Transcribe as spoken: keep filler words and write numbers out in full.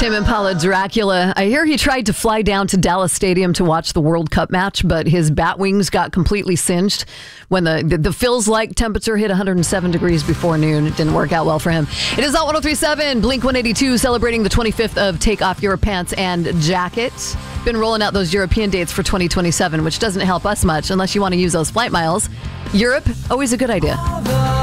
Tame Impala, Dracula. I hear he tried to fly down to Dallas Stadium to watch the World Cup match, but his bat wings got completely singed when the, the, the feels-like temperature hit one hundred seven degrees before noon. It didn't work out well for him. It is Hot one oh three point seven, Blink one eighty-two, celebrating the twenty-fifth of Take Off Your Pants and Jacket. Been rolling out those European dates for twenty twenty-seven, which doesn't help us much unless you want to use those flight miles. Europe, always a good idea.